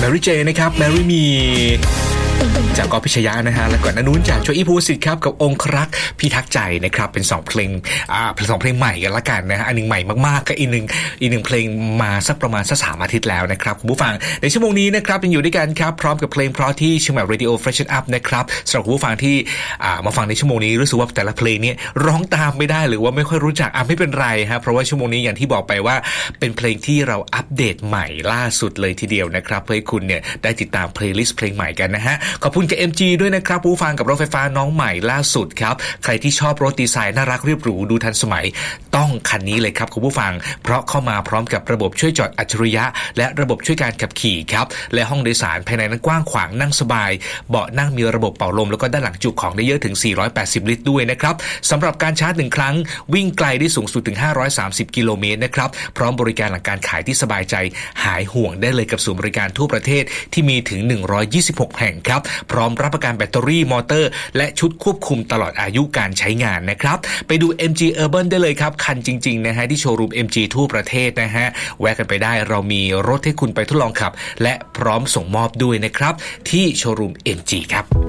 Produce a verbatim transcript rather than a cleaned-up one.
Mary J นะครับ Mary Meจากกอพิชยานะฮะและก่อนหน้านู้นจากโจอี้ภูสิทธิ์ครับกับองครักษ์พิทักษ์ใจนะครับเป็นสองเพลงอ่าสองเพลงใหม่กันละกันนะฮะอันนึงใหม่มากๆกับอีกหนึ่งอีกหนึ่งเพลงมาสักประมาณสักสามอาทิตย์แล้วนะครับคุณผู้ฟังในชั่วโมงนี้นะครับยังอยู่ด้วยกันครับพร้อมกับเพลงเพราะที่เชียงใหม่ Radio Freshen Up นะครับสำหรับคุณผู้ฟังที่อ่ามาฟังในชั่วโมงนี้รู้สึกว่าแต่ละเพลงนี้ร้องตามไม่ได้หรือว่าไม่ค่อยรู้จักอ่ะไม่เป็นไรฮะเพราะว่าชั่วโมงนี้อย่างที่บอกไปว่าเป็นเพลงที่เราอัปเดตใหม่ล่าสุดเลยทีเดียวนะครับเพื่อให้คุณเนี่ยได้ติดตามเพลย์ลิสต์เพลงใหม่กันนะฮะขอบคุณกับ เอ็ม จี ด้วยนะครับผู้ฟังกับรถไฟฟ้าน้องใหม่ล่าสุดครับใครที่ชอบรถดีไซน์น่ารักเรียบหรูดูทันสมัยต้องคันนี้เลยครับคุณผู้ฟังเพราะเข้ามาพร้อมกับระบบช่วยจอดอัจฉริยะและระบบช่วยการขับขี่ครับและห้องโดยสารภายในนั้นกว้างขวางนั่งสบายเบาะนั่งมีระบบเป่าลมแล้วก็ด้านหลังจุของได้เยอะถึงสี่ร้อยแปดสิบลิตรด้วยนะครับสำหรับการชาร์จหนึ่งครั้งวิ่งไกลได้สูงสุดถึงห้าร้อยสามสิบกิโลเมตรนะครับพร้อมบริการหลังการขายที่สบายใจหายห่วงได้เลยกับศูนย์บริการทั่วประเทศที่มีถึงหนึ่งร้อยยี่สิบหกแห่งครับพร้อมรับประกันแบตเตอรี่มอเตอร์และชุดควบคุมตลอดอายุการใช้งานนะครับไปดู เอ็ม จี Urban ได้เลยครับคันจริงๆนะฮะที่โชว์รูม เอ็ม จี ทั่วประเทศนะฮะแวะกันไปได้เรามีรถให้คุณไปทดลองขับและพร้อมส่งมอบด้วยนะครับที่โชว์รูม เอ็ม จี ครับ